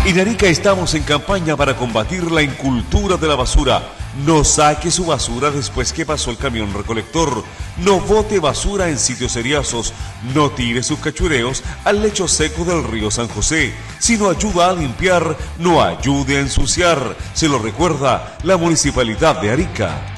En Arica estamos en campaña para combatir la incultura de la basura. No saque su basura después que pasó el camión recolector. No bote basura en sitios seriazos. No tire sus cachureos al lecho seco del río San José. Si no ayuda a limpiar, no ayude a ensuciar. Se lo recuerda la Municipalidad de Arica.